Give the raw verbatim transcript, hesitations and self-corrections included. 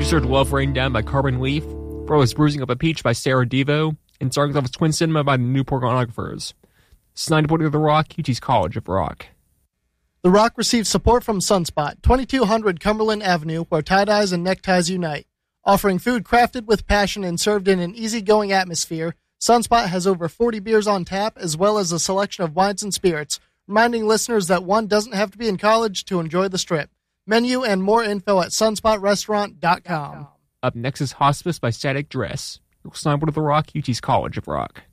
Producer Love Rain Down by Carbon Leaf. Bro is Bruising Up a Peach by Sarah Devo. And Songs of Twin Cinema by the Newport Pornographers. This is ninety point of The Rock, U T's College of Rock. The Rock receives support from Sunspot, twenty-two hundred Cumberland Avenue, where tie-dyes and neckties unite. Offering food crafted with passion and served in an easygoing atmosphere, Sunspot has over forty beers on tap, as well as a selection of wines and spirits, reminding listeners that one doesn't have to be in college to enjoy the Strip. Menu and more info at sunspot restaurant dot com. Up next is Hospice by Static Dress. It's ninety point of The Rock, U T's College of Rock.